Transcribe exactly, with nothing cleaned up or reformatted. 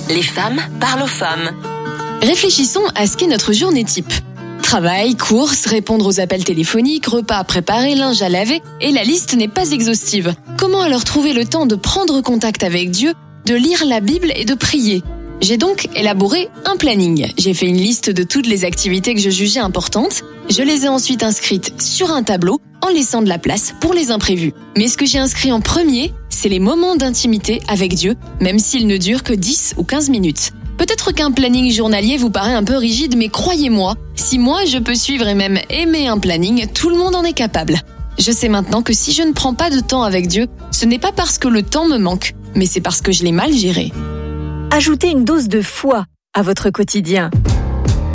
Les femmes parlent aux femmes. Réfléchissons à ce qu'est notre journée type. Travail, courses, répondre aux appels téléphoniques, repas à préparer, linge à laver, et la liste n'est pas exhaustive. Comment alors trouver le temps de prendre contact avec Dieu, de lire la Bible et de prier ? J'ai donc élaboré un planning. J'ai fait une liste de toutes les activités que je jugeais importantes. Je les ai ensuite inscrites sur un tableau en laissant de la place pour les imprévus. Mais ce que j'ai inscrit en premier, c'est les moments d'intimité avec Dieu, même s'ils ne durent que dix ou quinze minutes. Peut-être qu'un planning journalier vous paraît un peu rigide, mais croyez-moi, si moi je peux suivre et même aimer un planning, tout le monde en est capable. Je sais maintenant que si je ne prends pas de temps avec Dieu, ce n'est pas parce que le temps me manque, mais c'est parce que je l'ai mal géré. Ajoutez une dose de foi à votre quotidien.